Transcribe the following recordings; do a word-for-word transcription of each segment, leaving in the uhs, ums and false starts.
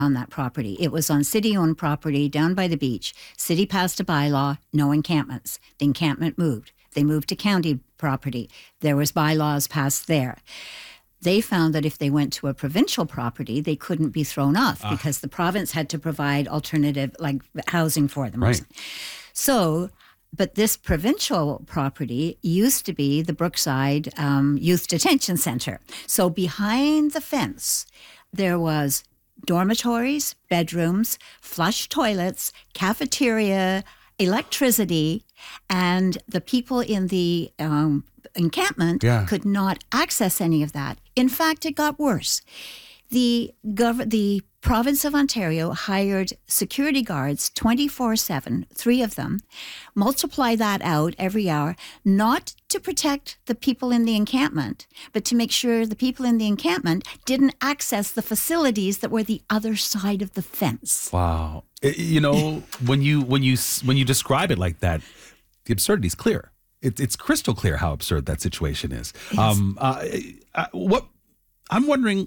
on that property. It was on city-owned property down by the beach. City passed a bylaw, no encampments. The encampment moved. They moved to county property. There was bylaws passed there. They found that if they went to a provincial property, they couldn't be thrown off ah. because the province had to provide alternative, like, housing for them. Right. So, but this provincial property used to be the Brookside um, Youth Detention Center. So behind the fence, there was dormitories, bedrooms, flush toilets, cafeteria, electricity, and the people in the um, encampment yeah. could not access any of that. In fact, it got worse. The gov- the province of Ontario hired security guards twenty-four seven, three of them. Multiply that out every hour, not to protect the people in the encampment, but to make sure the people in the encampment didn't access the facilities that were the other side of the fence. Wow. It, you know, when you when you when you describe it like that, the absurdity is clear. It, it's crystal clear how absurd that situation is. Yes. Um, uh, uh, what I'm wondering,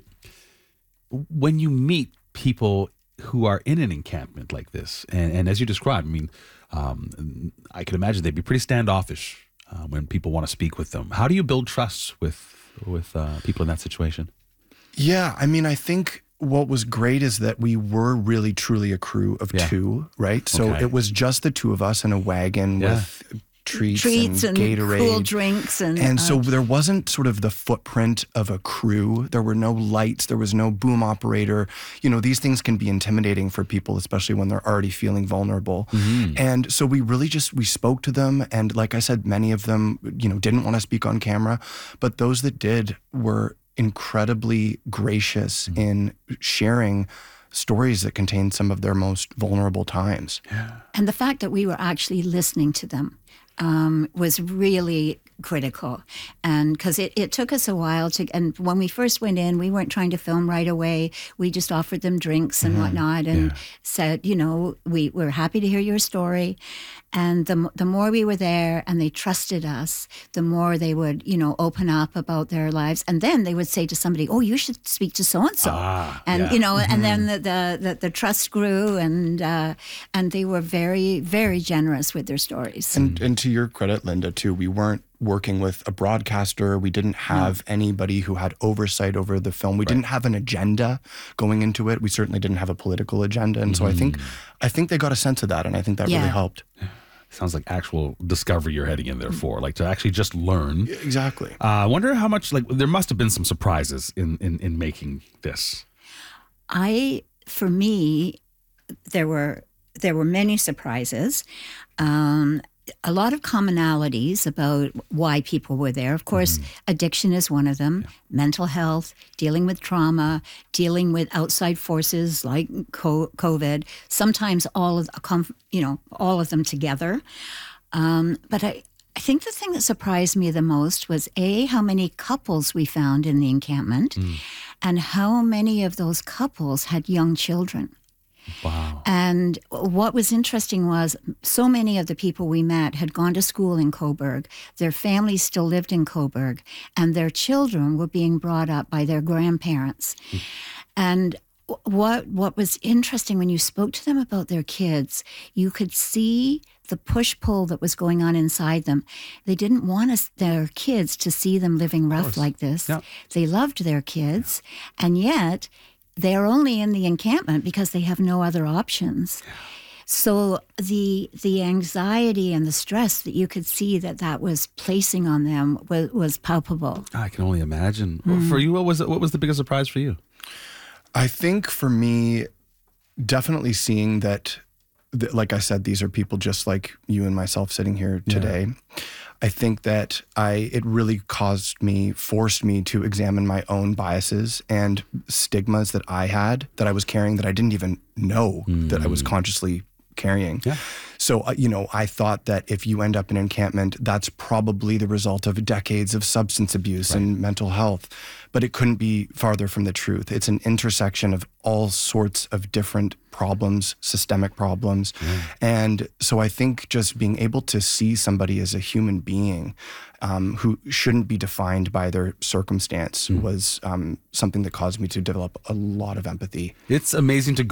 when you meet people who are in an encampment like this, and, and as you described, I mean, um, I can imagine they'd be pretty standoffish uh, when people want to speak with them. How do you build trust with with uh, people in that situation? Yeah, I mean, I think what was great is that we were really truly a crew of yeah. two, right? So okay. it was just the two of us in a wagon yeah. with treats, treats and, and Gatorade. cool drinks. And, and so uh, there wasn't sort of the footprint of a crew. There were no lights. There was no boom operator. You know, these things can be intimidating for people, especially when they're already feeling vulnerable. Mm-hmm. And so we really just, we spoke to them. And like I said, many of them, you know, didn't want to speak on camera. But those that did were incredibly gracious mm-hmm. in sharing stories that contained some of their most vulnerable times. Yeah. And the fact that we were actually listening to them um, was really critical. And because it, it took us a while to, and when we first went in, we weren't trying to film right away. We just offered them drinks and mm-hmm. whatnot and yeah. said, you know, we, we're happy to hear your story. And the the more we were there and they trusted us, the more they would, you know, open up about their lives. And then they would say to somebody, oh, you should speak to so-and-so. Ah, and, yeah. you know, mm-hmm. and then the, the, the, the trust grew and uh, and they were very, very generous with their stories. And, and to your credit, Linda, too, we weren't working with a broadcaster. We didn't have no. anybody who had oversight over the film. We right. didn't have an agenda going into it. We certainly didn't have a political agenda. And mm-hmm. so I think I think they got a sense of that, and I think that yeah. really helped. Sounds like actual discovery you're heading in there for, like to actually just learn. Exactly. Uh, I wonder how much, like, there must have been some surprises in, in, in making this. I, for me, there were there were many surprises. Um, a lot of commonalities about why people were there. Of course, mm-hmm. addiction is one of them, yeah. mental health, dealing with trauma, dealing with outside forces like COVID, sometimes all of, you know, all of them together. Um, but I, I think the thing that surprised me the most was, A, how many couples we found in the encampment, mm. and how many of those couples had young children. Wow. And what was interesting was so many of the people we met had gone to school in Cobourg. Their families still lived in Cobourg, and their children were being brought up by their grandparents. Mm. And what what was interesting when you spoke to them about their kids, you could see the push-pull that was going on inside them. They didn't want us, their kids to see them living rough like this. Yeah. They loved their kids, yeah. and yet they're only in the encampment because they have no other options. Yeah. So the the anxiety and the stress that you could see that that was placing on them was, was palpable. I can only imagine. Mm. For you, what was what was the biggest surprise for you? I think for me, definitely seeing that, that, like I said, these are people just like you and myself sitting here today. Yeah. I think that I it really caused me, forced me to examine my own biases and stigmas that I had, that I was carrying, that I didn't even know mm. that I was consciously carrying. Yeah. So, uh, you know, I thought that if you end up in encampment, that's probably the result of decades of substance abuse right. and mental health. But it couldn't be farther from the truth. It's an intersection of all sorts of different problems, systemic problems. Mm. And so I think just being able to see somebody as a human being um, who shouldn't be defined by their circumstance mm. was um, something that caused me to develop a lot of empathy. It's amazing to